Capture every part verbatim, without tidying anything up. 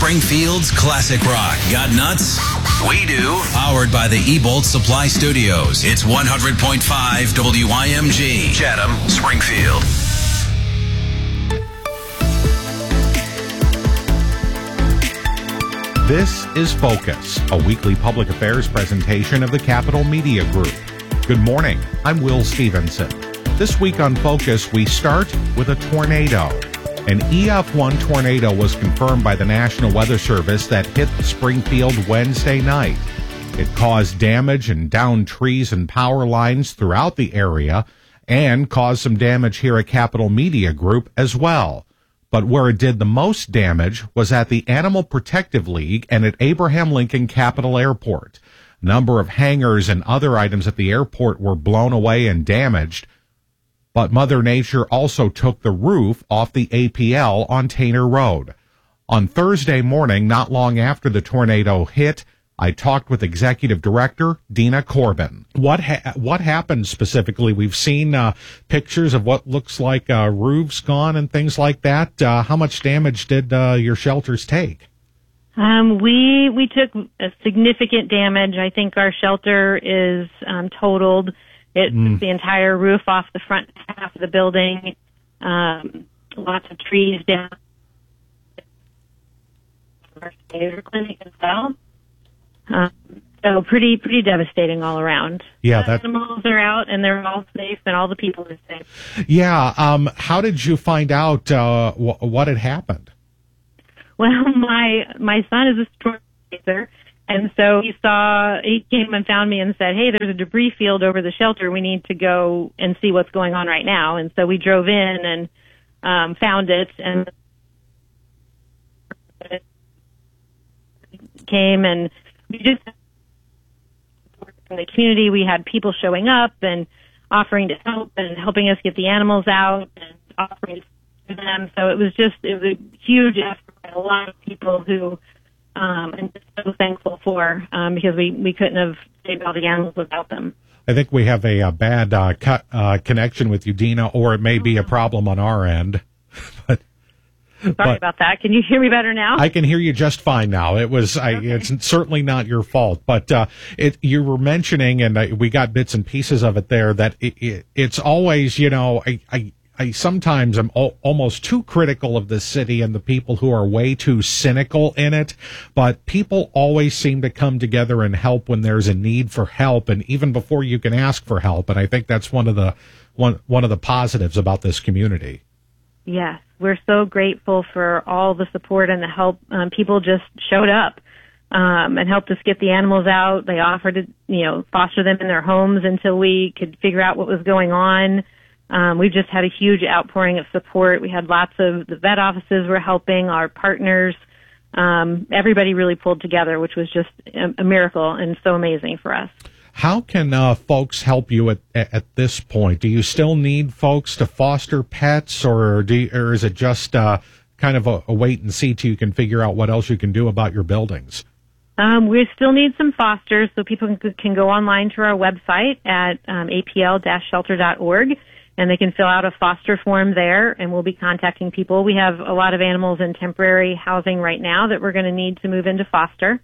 Springfield's classic rock. Got nuts? We do. Powered by the Ebolt Supply Studios. It's one hundred point five W I M G. Chatham, Springfield. This is Focus, a weekly public affairs presentation of the Capital Media Group. Good morning. I'm Will Stevenson. This week on Focus, we start with a tornado. An E F one tornado was confirmed by the National Weather Service that hit Springfield Wednesday night. It caused damage and downed trees and power lines throughout the area and caused some damage here at Capital Media Group as well. But where it did the most damage was at the Animal Protective League and at Abraham Lincoln Capital Airport. A number of hangars and other items at the airport were blown away and damaged. But Mother Nature also took the roof off the A P L on Tainer Road. On Thursday morning, not long after the tornado hit, I talked with Executive Director Dina Corbin. What ha- what happened specifically? We've seen uh, pictures of what looks like uh, roofs gone and things like that. Uh, how much damage did uh, your shelters take? Um, we we took a significant damage. I think our shelter is um, totaled. It mm. the entire roof off the front half of the building. Um, lots of trees down. Our Saver clinic as well. Um, so pretty pretty devastating all around. Yeah, the that animals are out and they're all safe, and all the people are safe. Yeah. Um, how did you find out uh, wh- what had happened? Well, my my son is a storm chaser. And so he saw, he came and found me and said, hey, there's a debris field over the shelter. We need to go and see what's going on right now. And so we drove in and um, found it and came, and we just from the community, we had people showing up and offering to help and helping us get the animals out and offering to them. So it was just, it was a huge effort by a lot of people who Um, and just so thankful for, um, because we, we couldn't have saved all the animals without them. I think we have a, a bad uh, cut, uh, connection with you, Dina, or it may be a problem on our end. but, Sorry but about that. Can you hear me better now? I can hear you just fine now. It was, I, Okay. It's certainly not your fault, but uh, it, you were mentioning, and I, we got bits and pieces of it there, that it, it, it's always, you know, I, I I sometimes am al- almost too critical of the city and the people who are way too cynical in it, but people always seem to come together and help when there's a need for help, and even before you can ask for help. And I think that's one of the one one of the positives about this community. Yes, we're so grateful for all the support and the help. Um, people just showed up um, and helped us get the animals out. They offered to, you know, foster them in their homes until we could figure out what was going on. Um, we've just had a huge outpouring of support. We had lots of the vet offices were helping, our partners. Um, everybody really pulled together, which was just a, a miracle and so amazing for us. How can uh, folks help you at at this point? Do you still need folks to foster pets, or do you, or is it just uh, kind of a, a wait and see till you can figure out what else you can do about your buildings? Um, we still need some fosters, so people can, can go online to our website at um, a p l dash shelter dot org. And they can fill out a foster form there, and we'll be contacting people. We have a lot of animals in temporary housing right now that we're going to need to move into foster.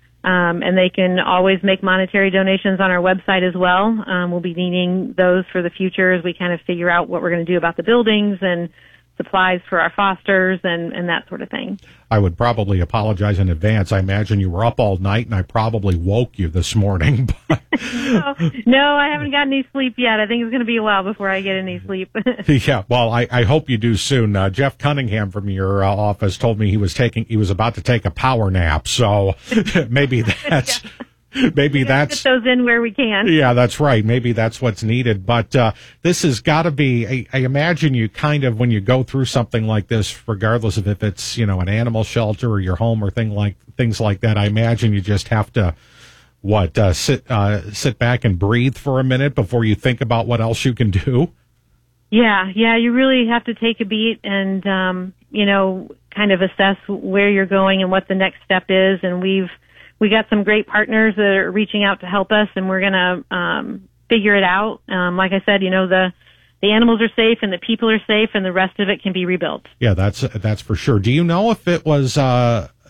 Um, and they can always make monetary donations on our website as well. Um, we'll be needing those for the future as we kind of figure out what we're going to do about the buildings and supplies for our fosters and, and that sort of thing. I would probably apologize in advance. I imagine you were up all night, and I probably woke you this morning. But no, no, I haven't gotten any sleep yet. I think it's going to be a while before I get any sleep. Yeah, well, I, I hope you do soon. Uh, Jeff Cunningham from your uh, office told me he was taking he was about to take a power nap, so maybe that's. Yeah. Maybe that's get those in where we can. Yeah, that's right. Maybe that's what's needed. But uh, this has got to be. I, I imagine you kind of, when you go through something like this, regardless of if it's, you know, an animal shelter or your home or thing like things like that. I imagine you just have to what uh, sit uh, sit back and breathe for a minute before you think about what else you can do. Yeah, yeah. You really have to take a beat and um, you know, kind of assess where you're going and what the next step is. And we've We got some great partners that are reaching out to help us, and we're going to um, figure it out. Um, like I said, you know, the the animals are safe and the people are safe, and the rest of it can be rebuilt. Yeah, that's that's for sure. Do you know if it was uh,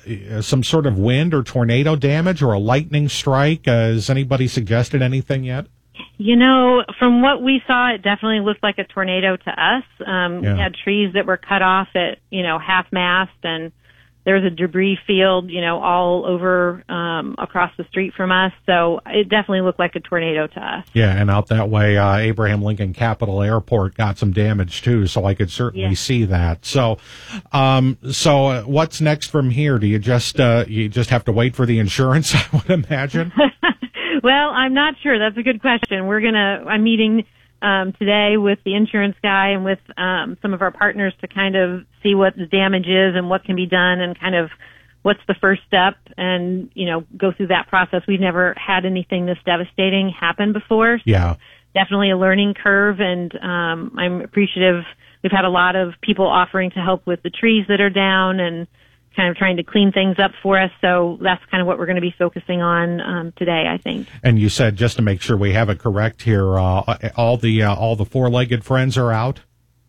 uh, some sort of wind or tornado damage or a lightning strike? Uh, has anybody suggested anything yet? You know, from what we saw, it definitely looked like a tornado to us. Um, Yeah. We had trees that were cut off at, you know, half mast, and there was a debris field, you know, all over um, across the street from us. So it definitely looked like a tornado to us. Yeah, and out that way, uh, Abraham Lincoln Capital Airport got some damage too, so I could certainly Yeah. see that. So, um, so uh, what's next from here? Do you just uh, you just have to wait for the insurance? I would imagine. Well, I'm not sure. That's a good question. We're gonna. I'm meeting um, today with the insurance guy and with um, some of our partners to kind of see what the damage is and what can be done and kind of what's the first step and, you know, go through that process. We've never had anything this devastating happen before. So Yeah. definitely a learning curve, and um, I'm appreciative. We've had a lot of people offering to help with the trees that are down and kind of trying to clean things up for us. So that's kind of what we're going to be focusing on um, today, I think. And you said, just to make sure we have it correct here, uh, all the uh, all the four-legged friends are out?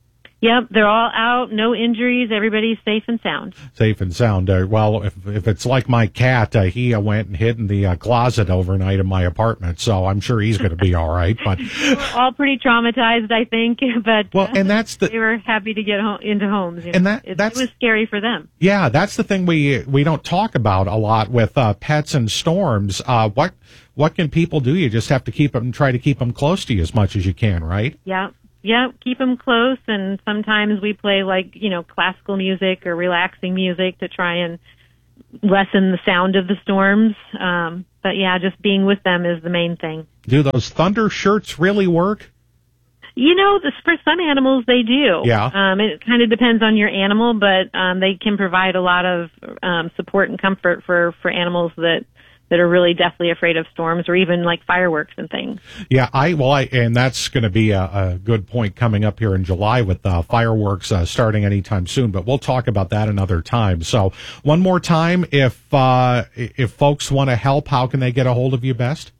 Yep, they're all out, no injuries, everybody's safe and sound. Safe and sound. Uh, well, if if it's like my cat, uh, he uh, went and hid in the uh, closet overnight in my apartment, so I'm sure he's going to be all right. But All pretty traumatized, I think, but well, and that's the they were happy to get home, into homes. You know? And that- it, that's- it was scary for them. yeah, that's the thing we we don't talk about a lot with uh, pets and storms. Uh, what what can people do? You just have to keep them, try to keep them close to you as much as you can, right? Yeah. Yeah, keep them close, and sometimes we play like, you know, classical music or relaxing music to try and lessen the sound of the storms. Um, but yeah, just being with them is the main thing. Do those thunder shirts really work? You know, this, for some animals they do. Yeah. Um, it kind of depends on your animal, but um, they can provide a lot of um, support and comfort for, for animals that that are really deathly afraid of storms or even like fireworks and things. Yeah, I well, I and that's going to be a, a good point coming up here in July with uh, fireworks uh, starting anytime soon. But we'll talk about that another time. So, one more time, if uh, if folks want to help, how can they get a hold of you best?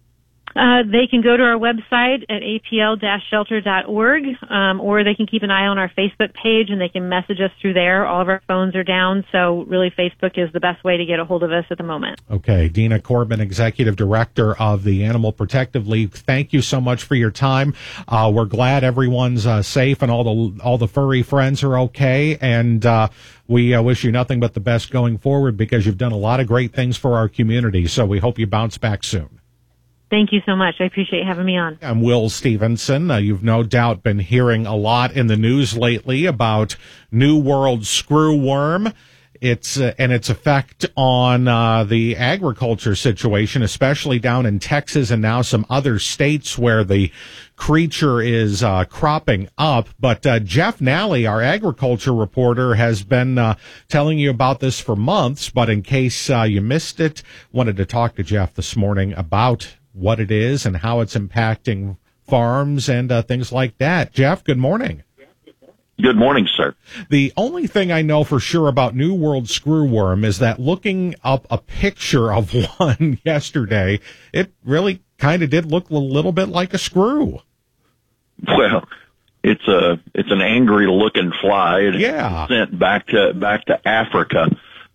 Uh, they can go to our website at a p l dash shelter dot org, um, or they can keep an eye on our Facebook page and they can message us through there. All of our phones are down, so really Facebook is the best way to get a hold of us at the moment. Okay, Dina Corbin, Executive Director of the Animal Protective League. Thank you so much for your time. Uh, we're glad everyone's uh, safe and all the all the furry friends are okay, and uh, we uh, wish you nothing but the best going forward because you've done a lot of great things for our community. So we hope you bounce back soon. Thank you so much. I appreciate having me on. I'm Will Stevenson. Uh, you've no doubt been hearing a lot in the news lately about New World screwworm. It's uh, and its effect on uh, the agriculture situation, especially down in Texas and now some other states where the creature is uh, cropping up. But uh, Jeff Nally, our agriculture reporter, has been uh, telling you about this for months. But in case uh, you missed it, wanted to talk to Jeff this morning about what it is and how it's impacting farms and uh, things like that. Jeff, good morning. Good morning, sir. The only thing I know for sure about New World screwworm is that looking up a picture of one yesterday, it really kind of did look a little bit like a screw. Well, it's a it's an angry looking fly. It Yeah. was sent back to back to Africa,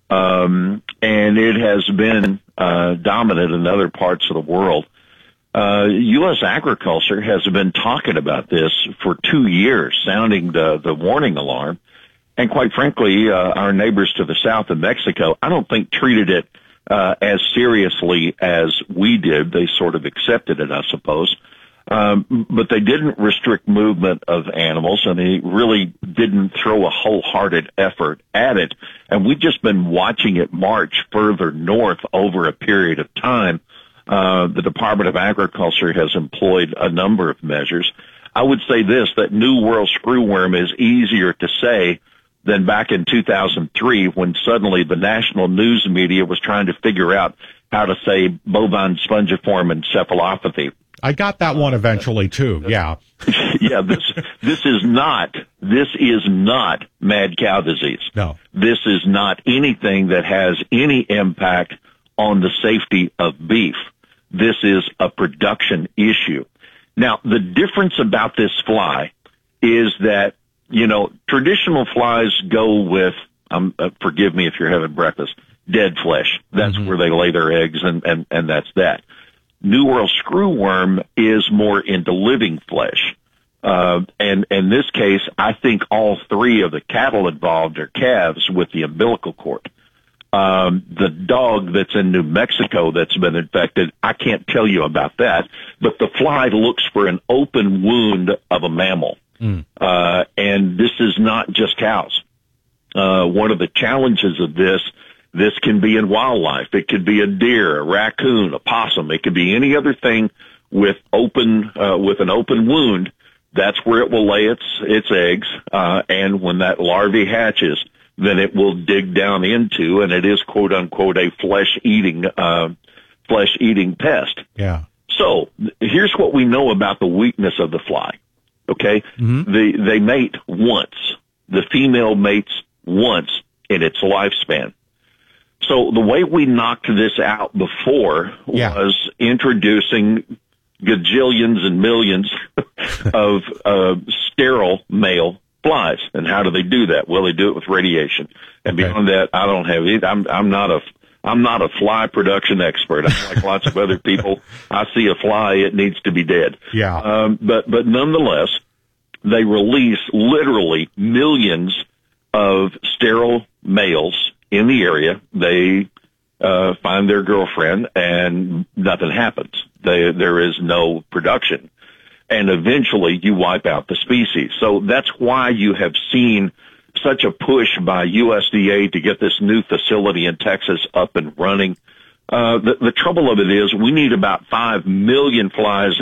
um, and it has been uh, dominant in other parts of the world. Uh, U S agriculture has been talking about this for two years, sounding the, the warning alarm. And quite frankly, uh, our neighbors to the south of Mexico, I don't think treated it uh, as seriously as we did. They sort of accepted it, I suppose. Um, but they didn't restrict movement of animals, and they really didn't throw a wholehearted effort at it. And we've just been watching it march further north over a period of time. Uh, the Department of Agriculture has employed a number of measures. I would say this, that New World screwworm is easier to say than back in two thousand three when suddenly the national news media was trying to figure out how to say bovine spongiform encephalopathy. I got that one eventually too. Yeah. yeah, this this is not this is not mad cow disease. No. This is not anything that has any impact on the safety of beef. This is a production issue. Now, the difference about this fly is that, you know, traditional flies go with, um, uh, forgive me if you're having breakfast, dead flesh. That's mm-hmm. where they lay their eggs, and, and, and that's that. New World screwworm is more into living flesh. Uh, and in this case, I think all three of the cattle involved are calves with the umbilical cord. Um, the dog that's in New Mexico that's been infected, I can't tell you about that, but the fly looks for an open wound of a mammal. Mm. Uh, and this is not just cows. Uh, one of the challenges of this, this can be in wildlife. It could be a deer, a raccoon, a possum. It could be any other thing with open, uh, with an open wound. That's where it will lay its, its eggs. Uh, and when that larvae hatches, then it will dig down into, and it is quote unquote a flesh eating, uh, flesh eating pest. Yeah. So here's what we know about the weakness of the fly. Okay. Mm-hmm. They, they mate once. The female mates once in its lifespan. So the way we knocked this out before yeah. was introducing gajillions and millions of, uh, sterile male flies. And how do they do that? Well, they do it with radiation. And okay. beyond that, I don't have it. I'm, I'm not a, I'm not a fly production expert. I'm like lots of other people. I see a fly, it needs to be dead. Yeah. Um, but, but nonetheless, they release literally millions of sterile males in the area. They, uh, find their girlfriend and nothing happens. They, there is no production. And eventually you wipe out the species. So that's why you have seen such a push by U S D A to get this new facility in Texas up and running. Uh, the, the trouble of it is we need about five million flies